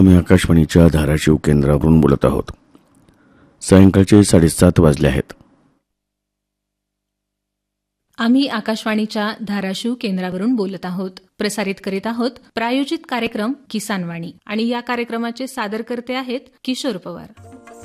आम्ही आकाशवाणीच्या धाराशिव केंद्रावरून बोलत आहोत. सायंकाळचे 7:30 वाजले आहेत. आम्ही आकाशवाणीच्या धाराशिव केंद्रावरून बोलत आहोत. प्रसारित करीत आहोत प्रायोजित कार्यक्रम किसान वाणी आणि या कार्यक्रमाचे सादरकर्ते आहेत किशोर पवार.